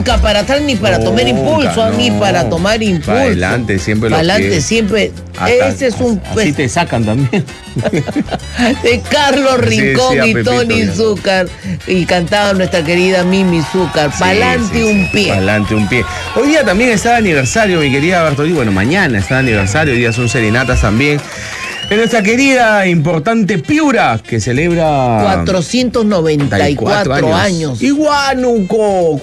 Nunca para atrás ni para tomar impulso, no. ni para tomar impulso. Para adelante siempre Para los adelante pies. siempre. Ese es un... Así te sacan también. de Carlos Rincón decía y Pepito, Tony ya. Zúcar. Y cantaba nuestra querida Mimi Zúcar. Pa'lante un pie. Pa'lante un pie. Hoy día también está de aniversario, mi querida Bartolí. Bueno, mañana está de aniversario, hoy día son serenatas también. De nuestra querida, importante Piura, que celebra 494 años. Y Huánuco,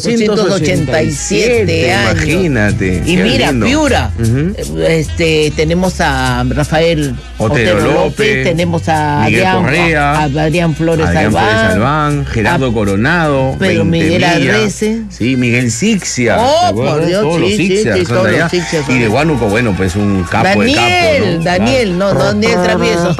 487 años. Imagínate. Y qué mira, lindo. Piura, tenemos a Rafael Otero López, tenemos a Miguel Adrián, Correa, a Adrián Flores Albán, Gerardo Coronado, Pedro Miguel 20 Arrece. Sí, Miguel Sixia. Oh, ¿te acuerdas? por Dios, todos los sí, Sixias sí, son todos de allá. los Sixias son Y de de- Huánuco, bueno, pues un capo de capo, ¿no? Daniel, no, Daniel Travieso.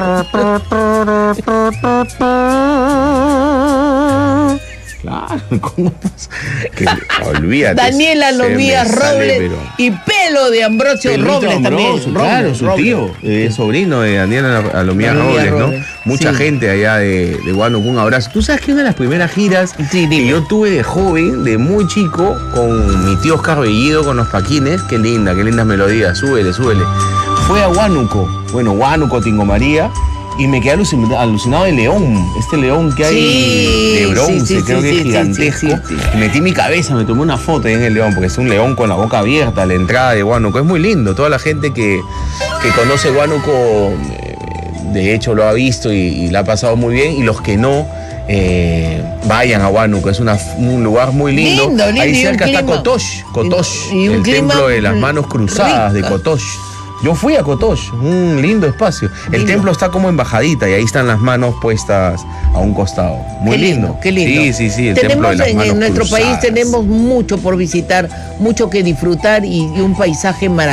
Claro, ¿cómo pasa? Que, olvídate. Daniela se me Lomías sale, Robles pero- y Pelo de Ambrosio Pelito Robles Ambrosio, también. claro, Robles, su Robles. tío, sobrino de Daniela Alomía Alomía Robles, ¿no? Robles, Mucha sí. gente allá de Huánuco, un abrazo. Tú sabes que una de las primeras giras Sí, que dime. yo tuve de joven, de muy chico, con mi tío Oscar Bellido, con los Paquines, qué lindas melodías, súbele. Fue a Huánuco, bueno, Huánuco, Tingo María. Y me quedé alucinado de león, este león que hay Sí, de bronce, sí, creo sí, que sí, es gigantesco. sí, sí. Y metí mi cabeza, me tomé una foto ahí en el león, porque es un león con la boca abierta a la entrada de Huánuco. Es muy lindo, toda la gente que conoce Huánuco, de hecho lo ha visto y la ha pasado muy bien, y los que no, vayan a Huánuco, es un lugar muy lindo. Lindo, Ahí y un cerca está clima- Cotosh, y un el clima templo de las manos cruzadas rica. de Cotosh. Yo fui a Cotosh, un lindo espacio. El Lindo. templo está como en bajadita y ahí están las manos puestas a un costado. Muy Qué lindo, qué lindo. Sí, el templo de las manos en nuestro país cruzadas. tenemos mucho por visitar, mucho que disfrutar y un paisaje maravilloso.